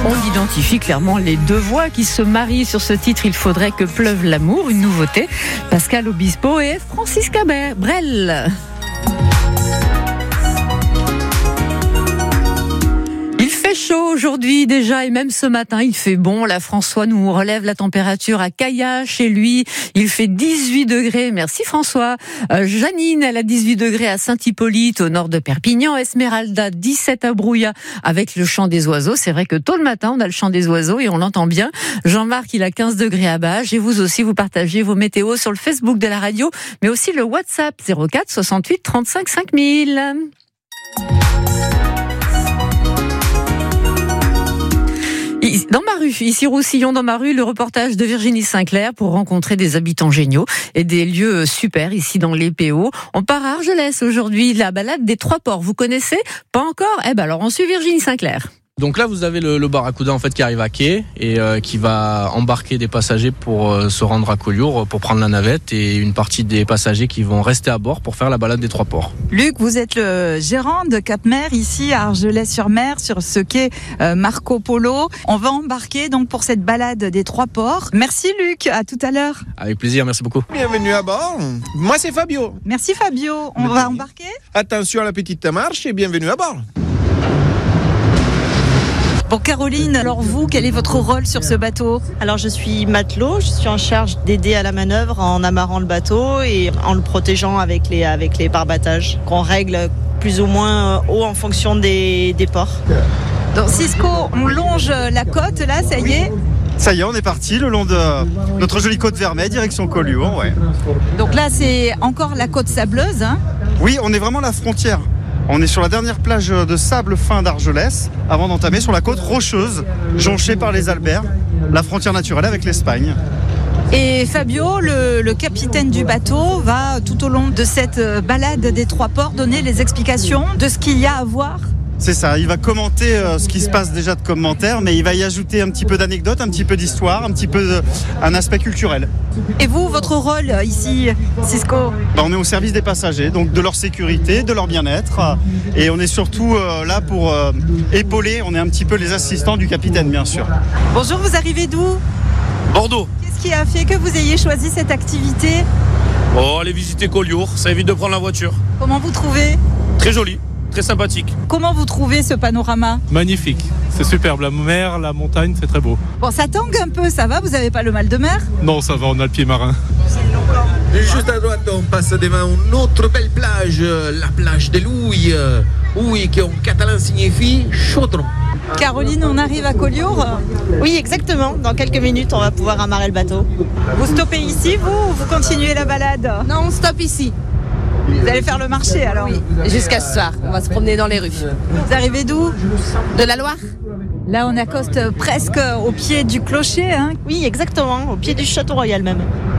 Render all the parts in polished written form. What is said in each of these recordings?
On identifie clairement les deux voix qui se marient sur ce titre. Il faudrait que pleuve l'amour, une nouveauté. Pascal Obispo et Francisca Brel. Il fait chaud aujourd'hui déjà et même ce matin il fait bon. La François nous relève la température à Caillac. Chez lui il fait 18 degrés. Merci François. Janine elle a 18 degrés à Saint-Hippolyte au nord de Perpignan. Esmeralda 17 à Brouillat avec le chant des oiseaux. C'est vrai que tôt le matin on a le chant des oiseaux et on l'entend bien. Jean-Marc il a 15 degrés à Bages et vous aussi vous partagez vos météos sur le Facebook de la radio mais aussi le WhatsApp 04 68 35 5000. Dans ma rue, ici Roussillon, dans ma rue, le reportage de Virginie Sinclair pour rencontrer des habitants géniaux et des lieux super ici dans les PO. On part à Argelès aujourd'hui, la balade des Trois Ports. Vous connaissez ? Pas encore ? Alors on suit Virginie Sinclair. Donc là, vous avez le Barracuda en fait qui arrive à quai et qui va embarquer des passagers pour se rendre à Collioure pour prendre la navette et une partie des passagers qui vont rester à bord pour faire la balade des Trois Ports. Luc, vous êtes le gérant de Cap-Mer ici à Argelès-sur-Mer sur ce quai Marco Polo. On va embarquer donc pour cette balade des Trois Ports. Merci Luc, à tout à l'heure. Avec plaisir, merci beaucoup. Bienvenue à bord. Moi c'est Fabio. Merci Fabio. On va embarquer ? Attention à la petite marche et bienvenue à bord. Bon Caroline, alors vous, quel est votre rôle sur ce bateau ? Alors je suis matelot, je suis en charge d'aider à la manœuvre en amarrant le bateau et en le protégeant avec les barbattages qu'on règle plus ou moins haut en fonction des ports. Donc Cisco, on longe la côte là, ça y est ? Ça y est, on est parti le long de notre jolie côte Vermeille, direction Collioure. Ouais. Donc là c'est encore la côte sableuse, hein ? Oui, on est vraiment à la frontière. On est sur la dernière plage de sable fin d'Argelès, avant d'entamer sur la côte rocheuse, jonchée par les Alberts, la frontière naturelle avec l'Espagne. Et Fabio, le capitaine du bateau, va tout au long de cette balade des Trois Ports donner les explications de ce qu'il y a à voir. C'est ça, il va commenter ce qui se passe déjà de commentaires, mais il va y ajouter un petit peu d'anecdotes, un petit peu d'histoire, un petit peu un aspect culturel. Et vous, votre rôle ici, Cisco ? On est au service des passagers, donc de leur sécurité, de leur bien-être, et on est surtout là pour épauler, on est un petit peu les assistants du capitaine, bien sûr. Bonjour, vous arrivez d'où ? Bordeaux. Qu'est-ce qui a fait que vous ayez choisi cette activité ? Aller visiter Collioure, ça évite de prendre la voiture. Comment vous trouvez ? Très joli. Très sympathique. Comment vous trouvez ce panorama ? Magnifique, c'est superbe, la mer, la montagne, c'est très beau. Bon, ça tangue un peu, ça va ? Vous n'avez pas le mal de mer ? Non, ça va, on a le pied marin. Juste à droite, on passe devant une autre belle plage, la plage de l'Ouille. Ouille qui en catalan signifie chaudron. Caroline, on arrive à Collioure ? Oui, exactement. Dans quelques minutes, on va pouvoir amarrer le bateau. Vous stoppez ici, vous, ou vous continuez la balade ? Non, on stoppe ici. Vous allez faire le marché alors ? Oui, jusqu'à ce soir. On va se promener dans les rues. Vous arrivez d'où ? De la Loire ? Là, on accoste presque au pied du clocher, hein ? Oui, exactement. Au pied du Château Royal même.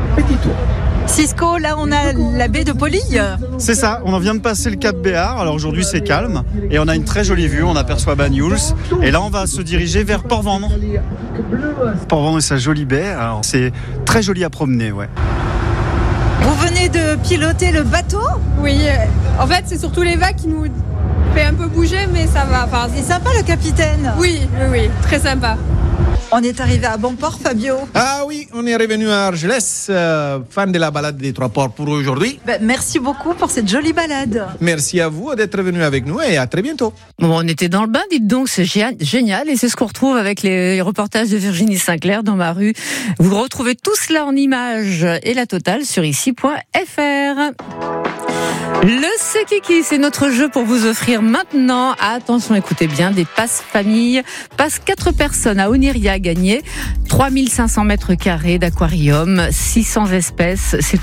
Cisco, là, on a la baie de Polille. C'est ça, on vient de passer le Cap Béar, alors aujourd'hui c'est calme, et on a une très jolie vue, on aperçoit Banyuls, et là on va se diriger vers Port-Vendres. Port-Vendres et sa jolie baie, alors c'est très joli à promener, ouais. Vous venez de piloter le bateau ? Oui, en fait, c'est surtout les vagues qui nous fait un peu bouger, mais ça va. Enfin, c'est sympa le capitaine. Oui, très sympa. On est arrivé à bon port, Fabio. Ah oui, on est revenu à Argelès, fin de la balade des Trois Ports pour aujourd'hui. Merci beaucoup pour cette jolie balade. Merci à vous d'être venus avec nous et à très bientôt. Bon, on était dans le bain, dites donc, c'est génial et c'est ce qu'on retrouve avec les reportages de Virginie Sinclair dans ma rue. Vous retrouvez tout cela en images et la totale sur ici.fr. Le C'est Kiki, c'est notre jeu pour vous offrir maintenant, attention, écoutez bien, des passes famille, passe 4 personnes à Oniria à gagner, 3500 mètres carrés d'aquarium, 600 espèces, c'est tout.